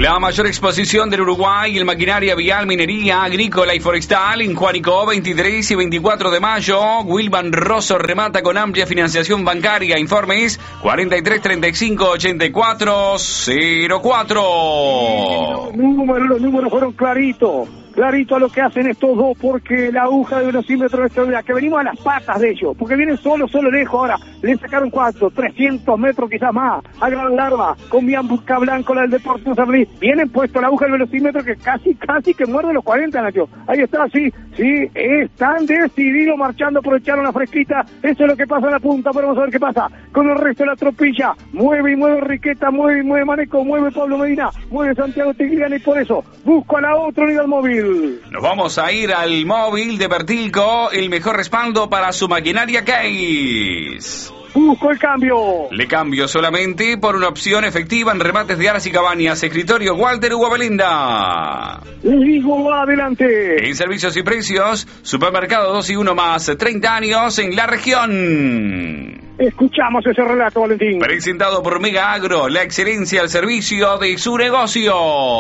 La mayor exposición del Uruguay en maquinaria vial, minería, agrícola y forestal en Juanico, 23 y 24 de mayo. Wilman Rosso remata con amplia financiación bancaria. Informes 43 35 84 04. Los números fueron claritos a lo que hacen estos dos, porque la aguja de velocímetro extraordinaria, que venimos a las patas de ellos, porque vienen solo lejos ahora, le sacaron 300 metros quizás más, a Gran Larva, con Bianca Blanco, la del Deportivo San Luis, vienen puesto la aguja del velocímetro que casi que muerde los 40, Nacho, ahí está, sí, están decididos marchando, aprovecharon la fresquita, eso es lo que pasa en la punta, pero vamos a ver qué pasa con el resto de la tropilla, mueve Riqueta, mueve Maneco, mueve Pablo Medina, mueve Santiago Tigliani, y por eso busco a la otra unidad móvil. Nos vamos a ir al móvil de Bertilco, el mejor respaldo para su maquinaria Case. Busco el cambio. Le cambio solamente por una opción efectiva en remates de aras y cabañas. Escritorio Walter Hugo Belinda. Ligo va adelante. En servicios y precios, Supermercado 2 y 1 más, 30 años en la región. Escuchamos ese relato, Valentín. Presentado por Mega Agro, la excelencia al servicio de su negocio.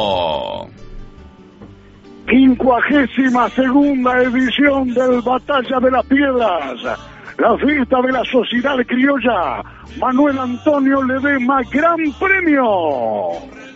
52ª edición del Batalla de las Piedras, la fiesta de la sociedad criolla. Manuel Antonio Ledesma, Gran Premio.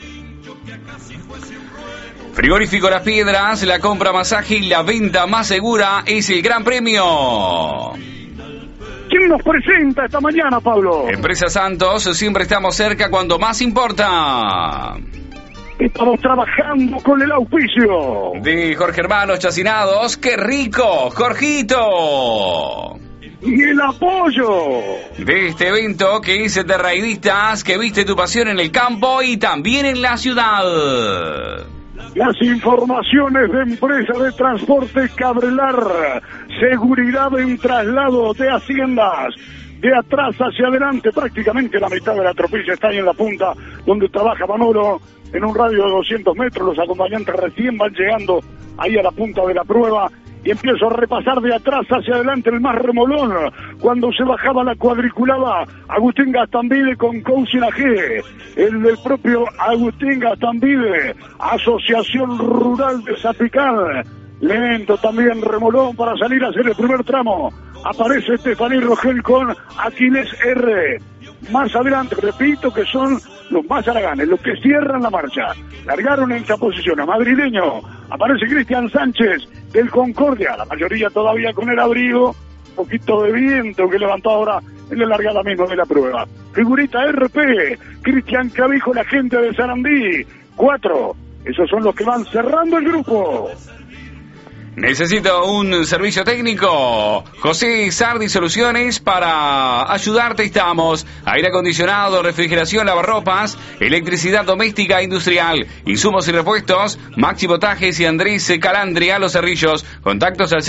Frigorífico Las Piedras, la compra más ágil, la venta más segura es el Gran Premio. ¿Quién nos presenta esta mañana, Pablo? Empresa Santos, siempre estamos cerca cuando más importa. Estamos trabajando con el auspicio de Jorge Hermanos Chacinados. ¡Qué rico, Jorgito! Y el apoyo de este evento que es de raidistas, que viste tu pasión en el campo y también en la ciudad. Las informaciones de Empresa de Transporte Cabrelar, seguridad en traslado de haciendas, de atrás hacia adelante, prácticamente la mitad de la tropilla está ahí en la punta donde trabaja Manolo. En un radio de 200 metros, los acompañantes recién van llegando ahí a la punta de la prueba y empiezo a repasar de atrás hacia adelante el más remolón. Cuando se bajaba la cuadriculada, Agustín Gastambide con Cousin AG, el del propio Agustín Gastambide, Asociación Rural de Zapical. Lento también remolón para salir a hacer el primer tramo. Aparece Estefaní Rogel con Aquiles R. Más adelante, repito, que son los más haraganes, los que cierran la marcha. Largaron en esa posición a Madrileño. Aparece Cristian Sánchez del Concordia, la mayoría todavía con el abrigo, un poquito de viento que levantó ahora en la largada misma de la prueba. Figurita RP, Cristian Clavijo, la gente de Sarandí, 4. Esos son los que van cerrando el grupo. Necesito un servicio técnico. José Sardi Soluciones, para ayudarte estamos. Aire acondicionado, refrigeración, lavarropas, electricidad doméstica e industrial, insumos y repuestos. Maxi Botajes y Andrés Calandria, Los Cerrillos. Contactos al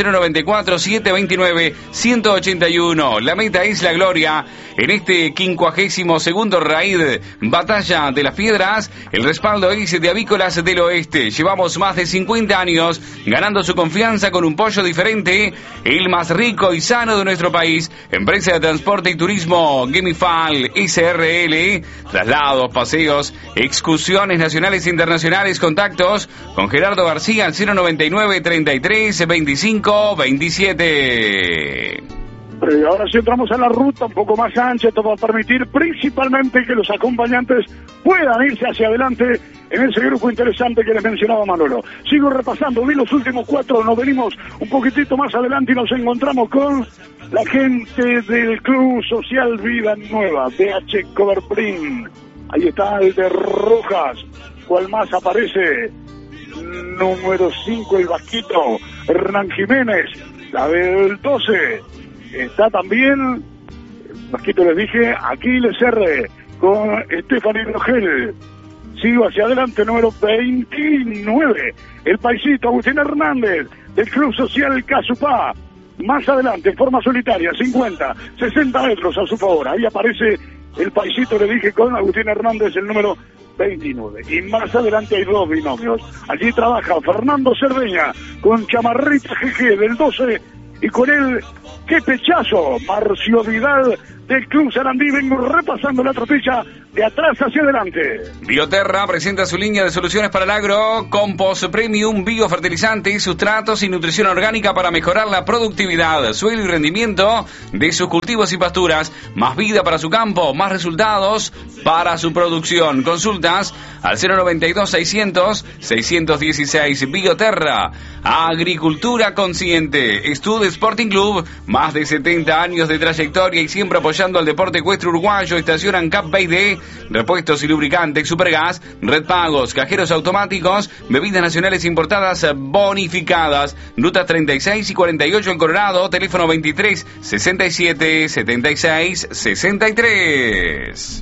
094-729-181. La meta es la gloria. En este 52º raid Batalla de las Piedras, el respaldo es de Avícolas del Oeste. Llevamos más de 50 años ganando su confianza con un pollo diferente, el más rico y sano de nuestro país. Empresa de Transporte y Turismo Gemifal SRL, traslados, paseos, excursiones nacionales e internacionales. Contactos con Gerardo García al 099 33 25 27. Ahora sí entramos a la ruta un poco más ancha, esto va a permitir principalmente que los acompañantes puedan irse hacia adelante en ese grupo interesante que les mencionaba Manolo. Sigo repasando, vi los últimos 4, nos venimos un poquitito más adelante y nos encontramos con la gente del Club Social Vida Nueva, DH Coverprint. Ahí está el de Rojas, ¿cuál más aparece? Número 5, el Vasquito, Hernán Jiménez, la del 12. Está también, Vasquito les dije, Aquiles R con Estefaní Rogel. Sigo hacia adelante, número 29, el paisito Agustín Hernández del Club Social Casupá. Más adelante, en forma solitaria, 50, 60 metros a su favor. Ahí aparece el paisito, le dije, con Agustín Hernández, el número 29. Y más adelante hay 2 binomios. Allí trabaja Fernando Cerdeña con Chamarrita GG del 12 y con él, qué pechazo, Marcio Vidal del Club Sarandí. Vengo repasando la tropilla de atrás hacia adelante. Bioterra presenta su línea de soluciones para el agro, compost premium, biofertilizantes, sustratos y nutrición orgánica para mejorar la productividad, suelo y rendimiento de sus cultivos y pasturas. Más vida para su campo, más resultados para su producción. Consultas al 092-600-616. Bioterra, agricultura consciente. Estud Sporting Club, más de 70 años de trayectoria y siempre apoyando al deporte ecuestre uruguayo. Estación ANCAP BD, repuestos y lubricantes, Supergas, Red Pagos, cajeros automáticos, bebidas nacionales importadas bonificadas. Rutas 36 y 48 en Colorado, teléfono 23 67 76 63.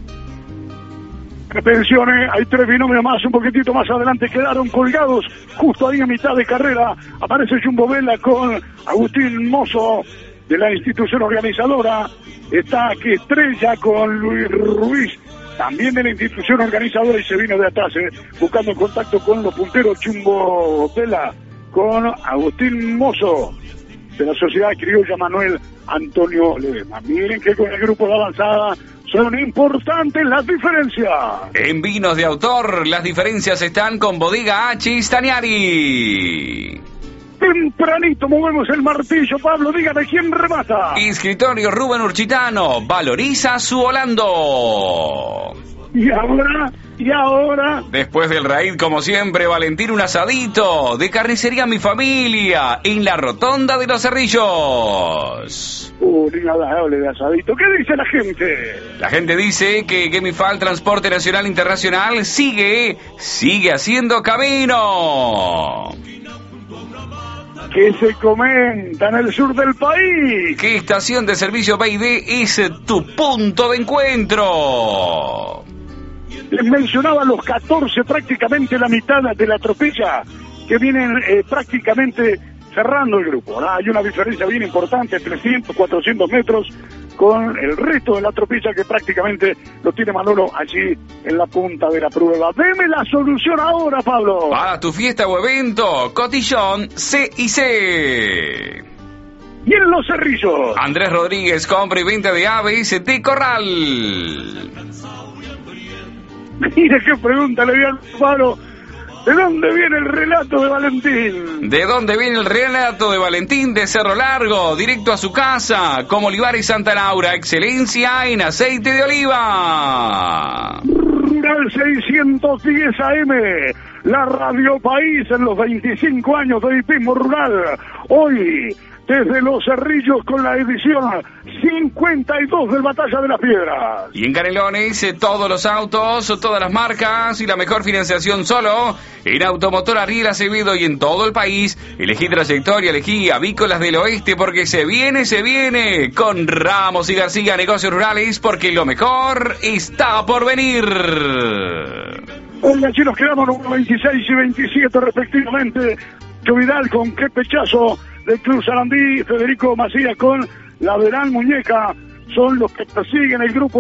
Atención, hay 3 binomios más, un poquitito más adelante, quedaron colgados justo ahí a mitad de carrera. Aparece Jumbo Vela con Agustín Mozo de la institución organizadora. Está que Estrella con Luis Ruiz, también de la institución organizadora, y se vino de atrás, buscando contacto con los punteros. Jumbo Vela con Agustín Mozo de la Sociedad Criolla Manuel Antonio Ledesma. Miren que con el grupo de avanzada son importantes las diferencias. En vinos de autor, las diferencias están con Bodega H. Staniari. Tempranito movemos el martillo, Pablo, dígame quién remata. Escritorio Rubén Urchitano, valoriza su Holando. Y ahora. Después del raid, como siempre, Valentín, un asadito de Carnicería Mi Familia en la Rotonda de los Cerrillos. Inagradable de asadito. ¿Qué dice la gente? La gente dice que Gemifal Transporte Nacional Internacional sigue haciendo camino. Que se comenta en el sur del país. ¿Qué estación de servicio BID es tu punto de encuentro? Les mencionaba los 14, prácticamente la mitad de la tropilla, que vienen prácticamente cerrando el grupo. Hay una diferencia bien importante, 300, 400 metros, con el resto de la tropilla que prácticamente lo tiene Manolo allí en la punta de la prueba. Deme la solución ahora, Pablo. Para tu fiesta o evento, Cotillón C&C. Y en los Cerrillos, Andrés Rodríguez, compra y venta de aves de corral. Mire qué pregunta le di al Pablo. ¿De dónde viene el relato de Valentín? ¿De dónde viene el relato de Valentín? De Cerro Largo, directo a su casa, como Olivares Santa Laura, excelencia en aceite de oliva. Rural 610 AM, la Radio País en los 25 años de hipismo rural. Hoy, desde Los Cerrillos, con la edición 52 del Batalla de las Piedras. Y en Canelones, todos los autos, todas las marcas y la mejor financiación solo en Automotor Ariel Acevedo, y en todo el país. Elegí trayectoria, elegí Avícolas del Oeste, porque se viene con Ramos y García Negocios Rurales, porque lo mejor está por venir. Hoy allí nos quedamos los 26 y 27 respectivamente. Vidal con qué pechazo del Club Sarandí, Federico Macías con la Verán Muñeca, son los que persiguen el grupo.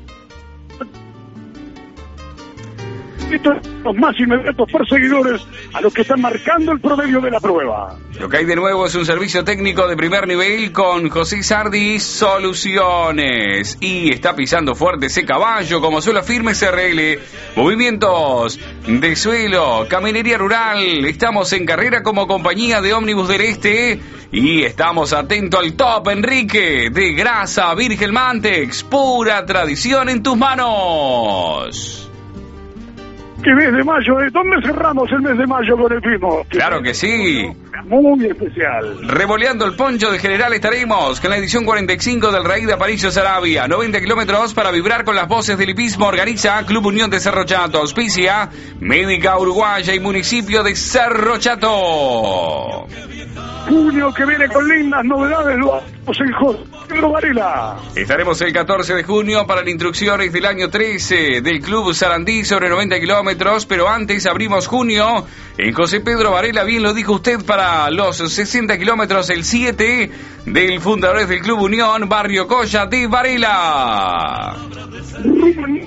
Los más inmediatos perseguidores a los que están marcando el promedio de la prueba. Lo que hay de nuevo es un servicio técnico de primer nivel con José Sardi Soluciones. Y está pisando fuerte ese caballo como suelo firme SRL. Movimientos de suelo, caminería rural. Estamos en carrera como compañía de ómnibus del Este. Y estamos atentos al top, Enrique, de grasa Virgen Mantex. Pura tradición en tus manos. ¿Qué mes de mayo? ¿Dónde cerramos el mes de mayo con el primo? Claro que sí. Muy especial. Revoleando el poncho de General estaremos con la edición 45 del Raid de Aparicio Sarabia. 90 kilómetros para vibrar con las voces del hipismo. Organiza Club Unión de Cerro Chato. Auspicia Médica Uruguaya y Municipio de Cerro Chato. Junio que viene con lindas novedades, lo vamos en José Pedro Varela. Estaremos el 14 de junio para las instrucciones del año 13 del Club Sarandí sobre 90 kilómetros, pero antes abrimos junio en José Pedro Varela, bien lo dijo usted, para los 60 kilómetros, el 7 del fundador del Club Unión, Barrio Colla de Varela.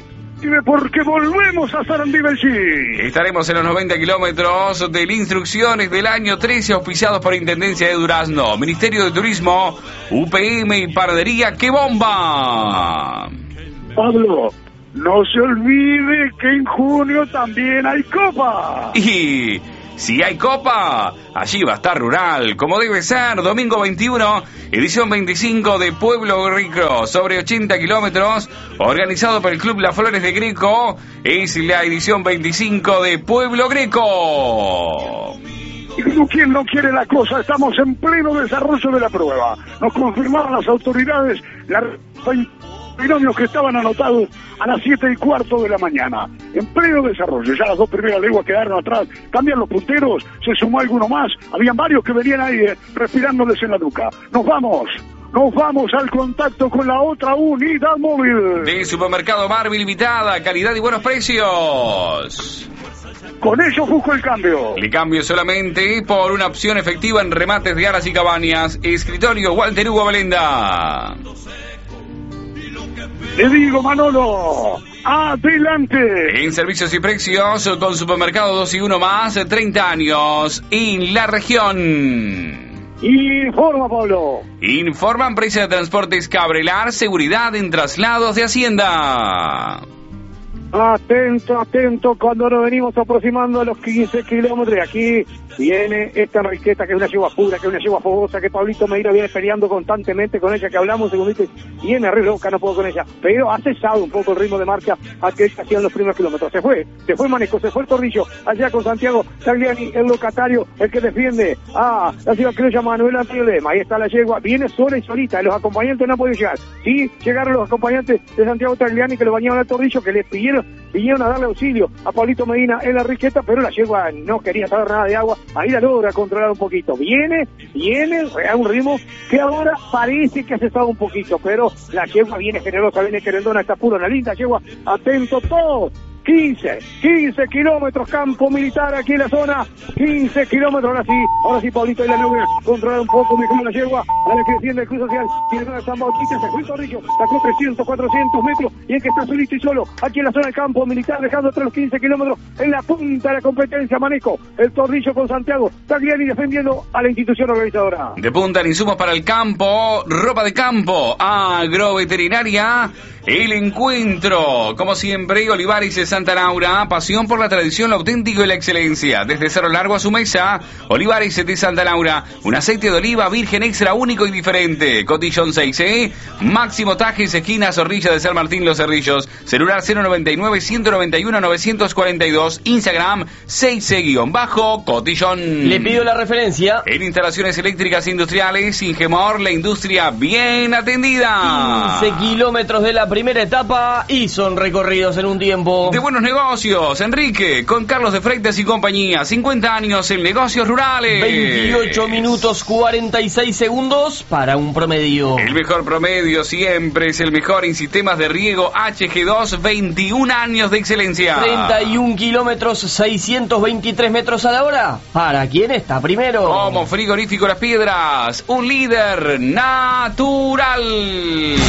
porque volvemos a Sarandí Belchí. Estaremos en los 90 kilómetros de Instrucciones del año 13, auspiciados por Intendencia de Durazno, Ministerio de Turismo, UPM y Panadería ¡Qué Bomba! Pablo, no se olvide que en junio también hay Copa. Y si hay Copa, allí va a estar Rural, como debe ser, domingo 21, edición 25 de Pueblo Rico, sobre 80 kilómetros, organizado por el Club Las Flores de Greco, es la edición 25 de Pueblo Greco. Y como quien no quiere la cosa, estamos en pleno desarrollo de la prueba. Nos confirmaron las autoridades los binomios que estaban anotados a las 7:15 de la mañana. En pleno desarrollo, ya las dos primeras leguas quedaron atrás. Cambian los punteros, se sumó alguno más. Habían varios que venían ahí respirándoles en la nuca. Nos vamos al contacto con la otra unidad móvil. De Supermercado Marvel Limitada, calidad y buenos precios. Con ellos busco el cambio. Le cambio solamente por una opción efectiva en remates de alas y cabañas. Escritorio Walter Hugo Belenda. Le digo, Manolo, adelante. En servicios y precios, con Supermercado 2 y 1 más, 30 años en la región. Informa, Pablo. Informa Empresa de Transportes Cabrelar, seguridad en traslados de Hacienda. Atento, cuando nos venimos aproximando a los 15 kilómetros. Aquí viene esta Enriqueta, que es una yegua pura, que es una yegua fogosa, que Pablito Medina viene peleando constantemente con ella, que hablamos, segundito, viene re loca, no puedo con ella, pero ha cesado un poco el ritmo de marcha aquel que hacían los primeros kilómetros. Se fue Maneco, se fue el Torrillo, allá con Santiago Tagliani, el locatario, el que defiende a la ciudad criolla Manuel Antonio Lema. Ahí está la yegua, viene sola y solita, los acompañantes no han podido llegar. Sí, llegaron los acompañantes de Santiago Tagliani, que lo bañaban al Torrillo, que le vinieron a darle auxilio a Pablito Medina en la Enriqueta, pero la yegua no quería saber nada de agua. Ahí la logra controlar un poquito. Viene a un ritmo que ahora parece que ha cesado un poquito, pero la yegua viene generosa, viene querendona, está pura, una linda yegua. Atento todo. 15 kilómetros, campo militar aquí en la zona, 15 kilómetros, ahora sí, Pablito y la logra controlar un poco mejor la yegua, a la que desciende el Cruz Social, tiene una San Bautista, se fue el Torrillo, sacó 300, 400 metros, y el que está solito y solo, aquí en la zona del campo militar, dejando atrás los 15 kilómetros, en la punta de la competencia, Maneco, el Torrillo con Santiago, Tagliani defendiendo a la institución organizadora. De punta en insumos para el campo, ropa de campo, agroveterinaria, el encuentro, como siempre, Olivares de Santa Laura, pasión por la tradición, lo auténtico y la excelencia. Desde Cerro Largo a su mesa, Olivares de Santa Laura, un aceite de oliva virgen extra único y diferente. Cotillón 6, Máximo Tajes, esquina Zorrilla de San Martín, Los Cerrillos. Celular 099-191-942. Instagram 6-Cotillón. Le pido la referencia. En instalaciones eléctricas industriales, Ingemor, la industria bien atendida. 15 kilómetros de la primera etapa y son recorridos en un tiempo de buenos negocios. Enrique, con Carlos de Freitas y compañía, 50 años en negocios rurales. 28 minutos 46 segundos para un promedio. El mejor promedio siempre es el mejor en sistemas de riego HG2, 21 años de excelencia. 31 kilómetros 623 metros a la hora. ¿Para quién está primero? Como Frigorífico Las Piedras, un líder natural.